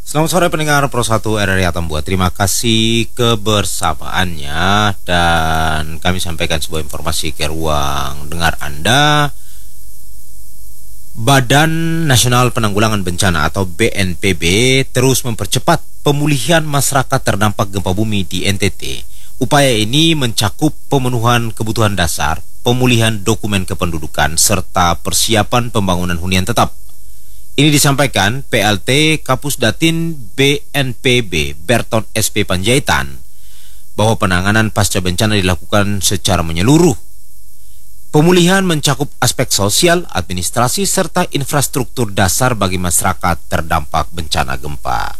Selamat sore pendengar Pro 1 RRI Atambua. Terima kasih kebersamaannya dan kami sampaikan sebuah informasi ke ruang dengar Anda. Badan Nasional Penanggulangan Bencana atau BNPB terus mempercepat pemulihan masyarakat terdampak gempa bumi di NTT. Upaya ini mencakup pemenuhan kebutuhan dasar, pemulihan dokumen kependudukan, serta persiapan pembangunan hunian tetap. Ini disampaikan PLT Kapus Datin BNPB Berton SP Panjaitan bahwa penanganan pasca bencana dilakukan secara menyeluruh. Pemulihan mencakup aspek sosial, administrasi, serta infrastruktur dasar bagi masyarakat terdampak bencana gempa.